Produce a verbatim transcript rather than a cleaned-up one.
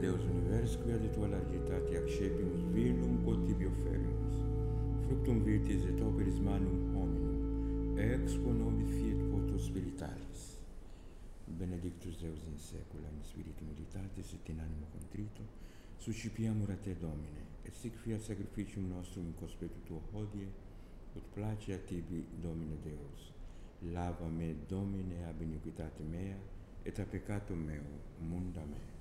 Deus univers, quia de tua largitate accepimus virnum quotibio ferimus, fructum virtis et operis manum hominum, ex quo nobis fiet votus spiritualis. Benedictus Deus in saecula, in spiritu meditatis et in animo contrito, suscipiamur a te, Domine, et sic fiat sacrificium nostrum in conspectu tuo hodie, ut place a tibi, Domine Deus. Lava me, Domine, ab iniquitate mea, et a peccatum meo, munda me.